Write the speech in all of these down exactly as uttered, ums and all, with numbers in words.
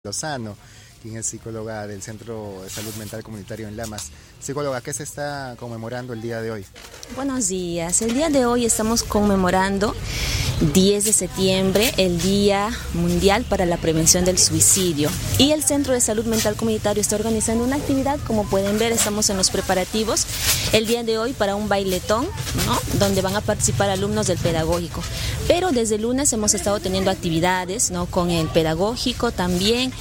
Lozano, quien es psicóloga del Centro de Salud Mental Comunitario en Lamas. Psicóloga, ¿qué se está conmemorando el día de hoy? Buenos días. El día de hoy estamos conmemorando diez de septiembre, el Día Mundial para la Prevención del Suicidio. Y el Centro de Salud Mental Comunitario está organizando una actividad, como pueden ver, estamos en los preparativos el día de hoy para un bailetón, ¿no?, donde van a participar alumnos del pedagógico. Pero desde el lunes hemos estado teniendo actividades, ¿no?, con el pedagógico también,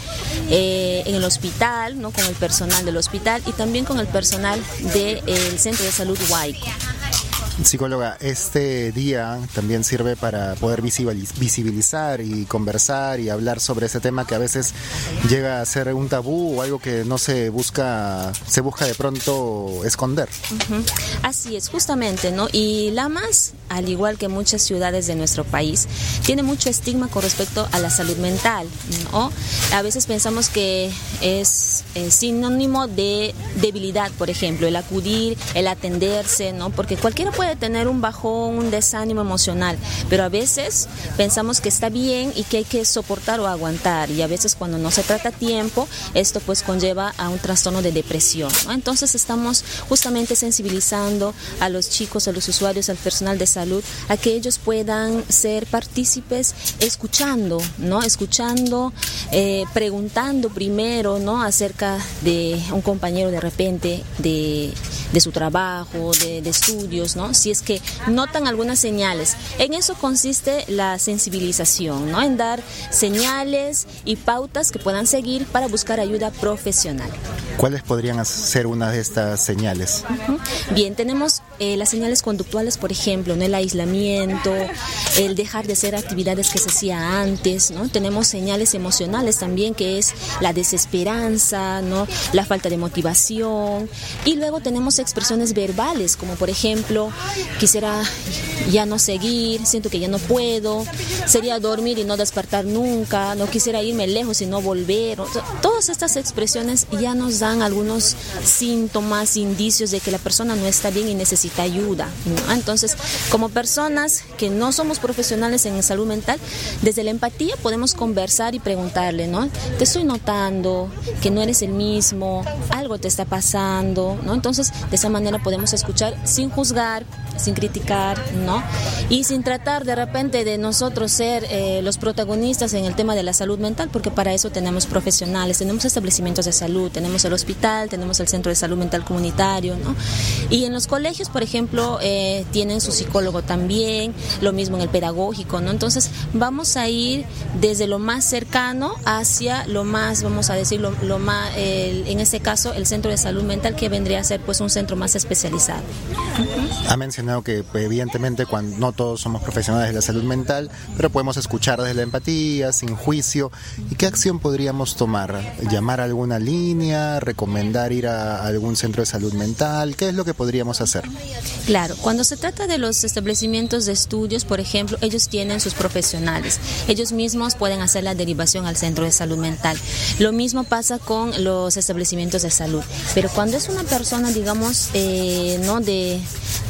eh, en el hospital, ¿no?, con el personal del hospital y también con el personal del Centro de Salud Huayco. Psicóloga, este día también sirve para poder visibilizar y conversar y hablar sobre ese tema que a veces llega a ser un tabú o algo que no se busca, se busca de pronto esconder. Uh-huh. Así es, justamente, ¿no? Y Lamas, al igual que muchas ciudades de nuestro país, tiene mucho estigma con respecto a la salud mental, ¿no? A veces pensamos que es eh, sinónimo de debilidad, por ejemplo, el acudir, el atenderse, ¿no? Porque cualquiera puede tener un bajón, un desánimo emocional, pero a veces pensamos que está bien y que hay que soportar o aguantar, y a veces cuando no se trata a tiempo, esto pues conlleva a un trastorno de depresión, ¿no? Entonces estamos justamente sensibilizando a los chicos, a los usuarios, al personal de salud, a que ellos puedan ser partícipes escuchando, ¿no? Escuchando, eh, preguntando primero, ¿no?, acerca de un compañero de repente, de, de su trabajo, de, de estudios, ¿no? Si es que notan algunas señales. En eso consiste la sensibilización, ¿no?, en dar señales y pautas que puedan seguir para buscar ayuda profesional. ¿Cuáles podrían ser una de estas señales? Uh-huh. Bien, tenemos eh, las señales conductuales, por ejemplo, ¿no?, el aislamiento, el dejar de hacer actividades que se hacía antes, ¿no? Tenemos señales emocionales también, que es la desesperanza, ¿no?, la falta de motivación, y luego tenemos expresiones verbales, como por ejemplo, quisiera ya no seguir, siento que ya no puedo, sería dormir y no despertar nunca, no quisiera irme lejos y no volver. O sea, todas estas expresiones ya nos dan algunos síntomas, indicios de que la persona no está bien y necesita ayuda, ¿no? Entonces, como personas que no somos profesionales en salud mental, desde la empatía podemos conversar y preguntarle, ¿no?, te estoy notando que no eres el mismo, algo te está pasando, ¿no? Entonces, de esa manera podemos escuchar sin juzgar, sin criticar, ¿no?, y sin tratar de repente de nosotros ser eh, los protagonistas en el tema de la salud mental, porque para eso tenemos profesionales, tenemos establecimientos de salud, tenemos el hospital, tenemos el Centro de Salud Mental Comunitario, ¿no? Y en los colegios, por ejemplo, eh, tienen su psicólogo también, lo mismo en el pedagógico, ¿no? Entonces vamos a ir desde lo más cercano hacia lo más, vamos a decir, lo, lo más, eh, en este caso, el Centro de Salud Mental, que vendría a ser pues un centro más especializado. Uh-huh. Ha mencionado que evidentemente cuando no todos somos profesionales de la salud mental, pero podemos escuchar desde la empatía, sin juicio. ¿Y qué acción podríamos tomar? ¿Llamar a alguna línea? ¿Recomendar ir a algún centro de salud mental? ¿Qué es lo que podríamos hacer? Claro, cuando se trata de los establecimientos de estudios, por ejemplo, ellos tienen sus profesionales. Ellos mismos pueden hacer la derivación al centro de salud mental. Lo mismo pasa con los establecimientos de salud. Pero cuando es una persona, digamos, eh, no de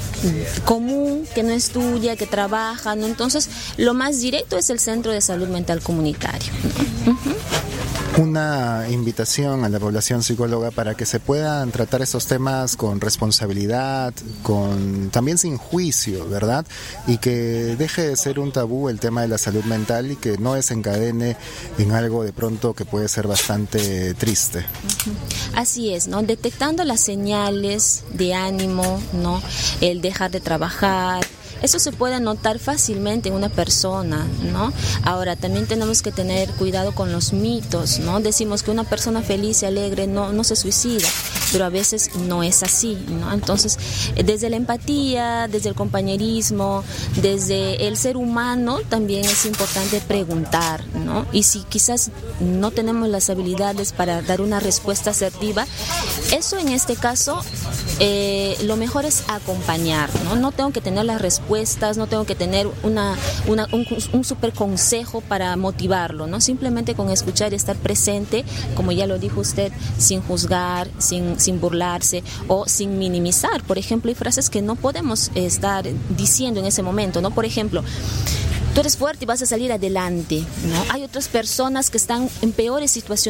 común, que no estudia, que trabaja, ¿no?, entonces lo más directo es el Centro de Salud Mental Comunitario, ¿no? Uh-huh. Una invitación a la población, psicóloga, para que se puedan tratar estos temas con responsabilidad, con también sin juicio, ¿verdad? Y que deje de ser un tabú el tema de la salud mental y que no desencadene en algo de pronto que puede ser bastante triste. Uh-huh. Así es, ¿no? Detectando las señales de ánimo, ¿no?, el dejar de trabajar. Eso se puede notar fácilmente en una persona, ¿no? Ahora, también tenemos que tener cuidado con los mitos, ¿no? Decimos que una persona feliz y alegre no, no se suicida, pero a veces no es así, ¿no? Entonces, desde la empatía, desde el compañerismo, desde el ser humano, también es importante preguntar, ¿no? Y si quizás no tenemos las habilidades para dar una respuesta asertiva, eso en este caso, eh, lo mejor es acompañar, ¿no? No tengo que tener las respuestas, no tengo que tener una, una, un, un super consejo para motivarlo, ¿no? Simplemente con escuchar y estar presente, como ya lo dijo usted, sin juzgar, sin, sin burlarse o sin minimizar. Por ejemplo, hay frases que no podemos estar diciendo en ese momento, ¿no? Por ejemplo, tú eres fuerte y vas a salir adelante, ¿no? Hay otras personas que están en peores situaciones